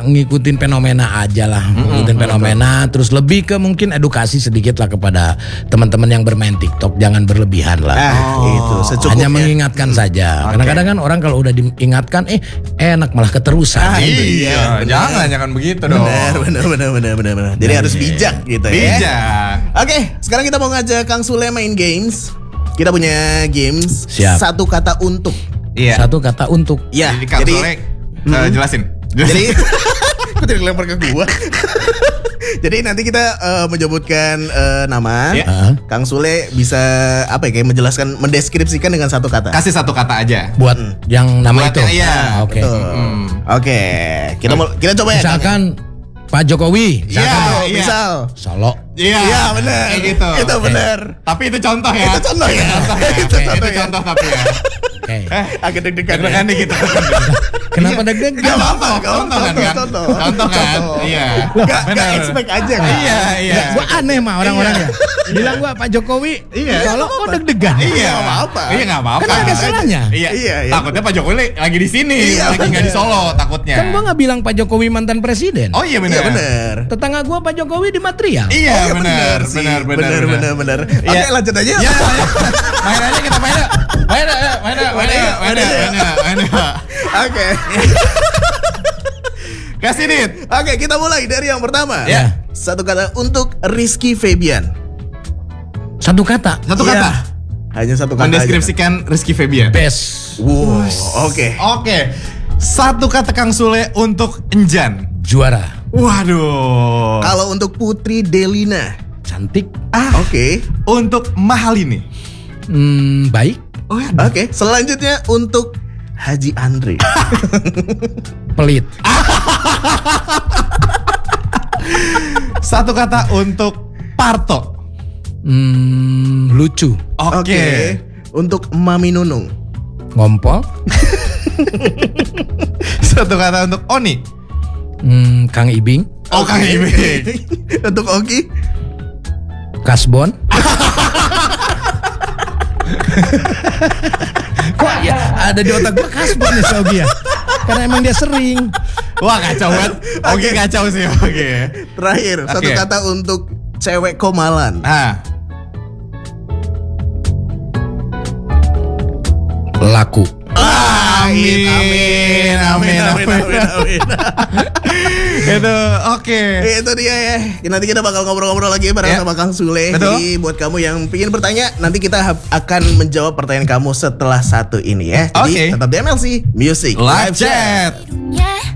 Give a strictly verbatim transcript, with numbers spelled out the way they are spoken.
ngikutin fenomena aja lah, mm-hmm, ngikutin fenomena, betul. Terus lebih ke mungkin edukasi sedikit lah kepada teman-teman yang bermain TikTok, jangan berlebihan lah. Ah, oh, itu secukupnya. Hanya mengingatkan hmm. saja. Okay. Kadang-kadang kan orang kalau udah diingatkan, eh enak malah keterusan. Ah, iya, bener. jangan jangan begitu dong. Benar, benar, benar, benar, benar, benar. Jadi nah, harus iya. bijak gitu bijak. ya. Bijak. Oke, okay, sekarang kita mau ngajak Kang Sule main games. Kita punya games. Siap. Satu kata untuk. Iya. Satu kata untuk. Iya. Jadi Kang Sule hmm. uh, jelasin. Jadi kok jadi lempar ke gua. Jadi nanti kita uh, menyebutkan uh, nama. Yeah. Uh-huh. Kang Sule bisa apa ya kayak menjelaskan, mendeskripsikan dengan satu kata. Kasih satu kata aja. Buat hmm. yang nama Buat itu. Iya. Oke. Okay. Hmm. Oke. Okay. Kita mau kita coba ya. Misalkan Pak Jokowi. Iya. Iya. Misal. Solo. Iya. Iya benar. Kayak gitu. Itu benar. Tapi itu contoh ya. Itu contoh ya. Contoh ya. Itu contoh, itu ya. contoh tapi ya. Oke. Eh, agak deg-degan. Deg-degan nih kita. Kenapa deg-degan? Gak apa-apa. Contoh kan kan. Contoh. Contoh kan. Iya. Gak gak expect aja kan. Iya iya. Gua aneh mah orang-orangnya. Bilang gua Pak Jokowi. Iya. Solo kok deg-degan. Iya. Gak apa-apa. Iya nggak apa-apa. Kan ada salahnya. Iya. Iya. Takutnya Pak Jokowi lagi di sini, Iya, lagi nggak di Solo takutnya. Kan gua nggak bilang Pak Jokowi mantan presiden. Oh iya benar. Iya benar. Tetangga gua Pak Jokowi di material. Iya benar. sih. Benar benar Benar benar benar. Oke, lanjut aja. Ya, main aja kita main aja. Main aja, main aja, main aja, main aja, main aja. Oke. Kasih Dit. Oke, kita mulai dari yang pertama. Ya. Satu kata untuk Rizky Febian. Satu kata. Satu Iya. kata. Hanya satu kata. Mendeskripsikan Rizky Febian. Best. Wow. Oke. Oke. Satu kata Kang Sule untuk Enjan. Juara. Waduh. Kalau untuk Putri Delina. Cantik. Ah. Oke. Untuk Mahalini. Hmm, baik. Oh ya. Oke. Selanjutnya untuk Haji Andre. Pelit. Satu kata untuk Parto. Hmm, lucu. Oke. Oke. Untuk Mami Nunung. Ngompol. Satu kata untuk Oni. Hmm, Kang Ibing. Oh Kang Ibing. Untuk Ogi. Kasbon. Kok ya ada di otak gua Kasbon nih Sogi ya. Karena emang dia sering. Wah kacau banget. Oke kacau sih. Oke. Terakhir, satu Oke. kata untuk cewek Komalan. Ah. Laku. Amin, amin, amin, amin, amin. Itu oke. Itu dia ya. Nanti kita bakal ngobrol-ngobrol lagi bareng Ya. sama Kang Sule. Betul. Jadi buat kamu yang ingin bertanya, nanti kita ha- akan menjawab pertanyaan kamu setelah satu ini ya. Jadi Oke. tetap di M L C Music Live chat. Yeah.